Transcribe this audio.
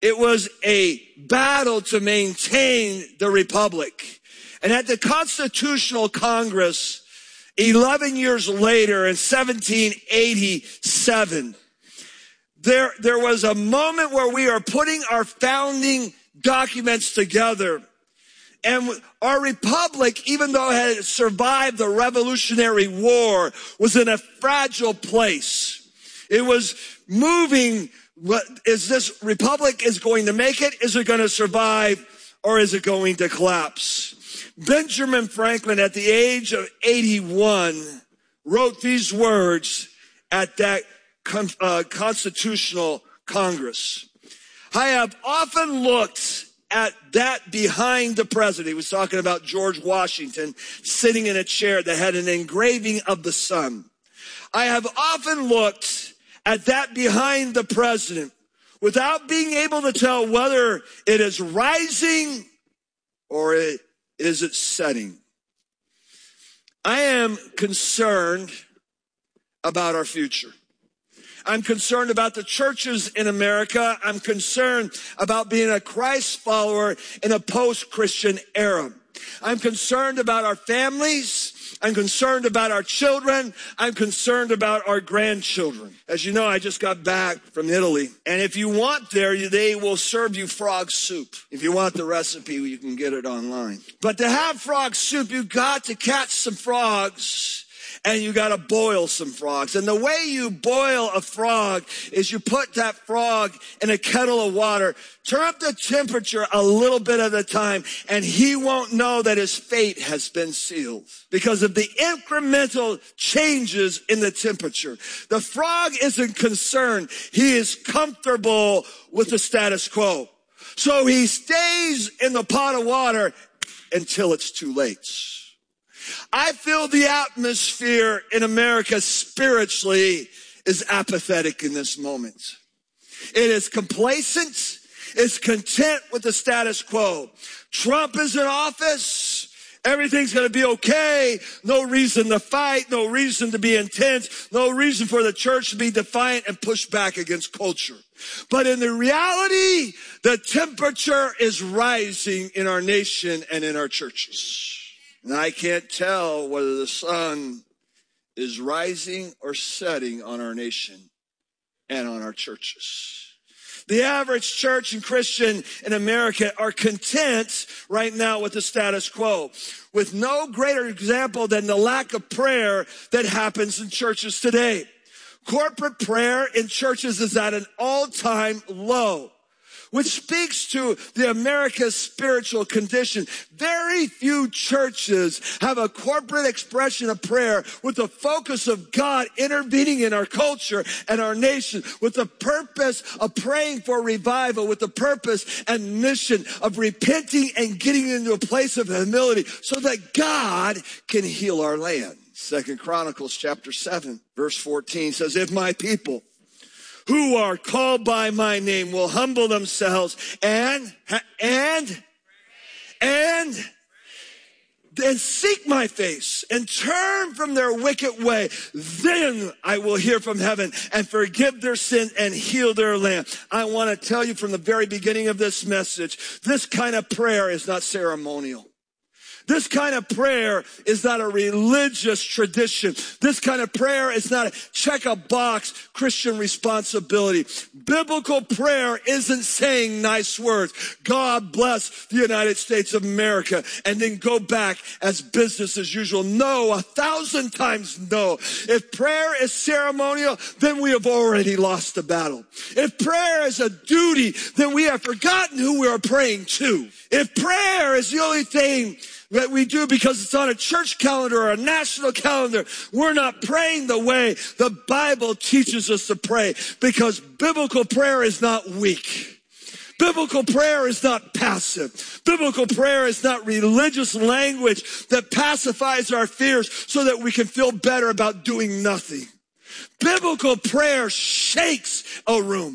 It was a battle to maintain the republic. And at the Constitutional Congress, 11 years later in 1787, there was a moment where we are putting our founding documents together. And our republic, even though it had survived the Revolutionary War, was in a fragile place. It was moving. Is this republic is going to make it? Is it going to survive? Or is it going to collapse? Benjamin Franklin, at the age of 81, wrote these words at that Constitutional Congress. I have often looked at that behind the president. He was talking about George Washington sitting in a chair that had an engraving of the sun. I have often looked at that behind the president without being able to tell whether it is rising or is it setting. I am concerned about our future. I'm concerned about the churches in America. I'm concerned about being a Christ follower in a post-Christian era. I'm concerned about our families. I'm concerned about our children. I'm concerned about our grandchildren. As you know, I just got back from Italy. And if you want there, they will serve you frog soup. If you want the recipe, you can get it online. But to have frog soup, you've got to catch some frogs. And you got to boil some frogs. And the way you boil a frog is you put that frog in a kettle of water, turn up the temperature a little bit at a time, and he won't know that his fate has been sealed because of the incremental changes in the temperature. The frog isn't concerned. He is comfortable with the status quo. So he stays in the pot of water until it's too late. I feel the atmosphere in America spiritually is apathetic in this moment. It is complacent. It's content with the status quo. Trump is in office. Everything's going to be okay. No reason to fight. No reason to be intense. No reason for the church to be defiant and push back against culture. But in the reality, the temperature is rising in our nation and in our churches. And I can't tell whether the sun is rising or setting on our nation and on our churches. The average church and Christian in America are content right now with the status quo, with no greater example than the lack of prayer that happens in churches today. Corporate prayer in churches is at an all-time low, which speaks to the America's spiritual condition. Very few churches have a corporate expression of prayer with the focus of God intervening in our culture and our nation, with the purpose of praying for revival, with the purpose and mission of repenting and getting into a place of humility so that God can heal our land. 2 Chronicles chapter 7, verse 14 says, if my people who are called by my name will humble themselves and then seek my face and turn from their wicked way, then I will hear from heaven and forgive their sin and heal their land. I want to tell you from the very beginning of this message, this kind of prayer is not ceremonial. This kind of prayer is not a religious tradition. This kind of prayer is not a check a box Christian responsibility. Biblical prayer isn't saying nice words. God bless the United States of America and then go back as business as usual. No, 1,000 times no. If prayer is ceremonial, then we have already lost the battle. If prayer is a duty, then we have forgotten who we are praying to. If prayer is the only thing that we do because it's on a church calendar or a national calendar, we're not praying the way the Bible teaches us to pray, because biblical prayer is not weak. Biblical prayer is not passive. Biblical prayer is not religious language that pacifies our fears so that we can feel better about doing nothing. Biblical prayer shakes a room.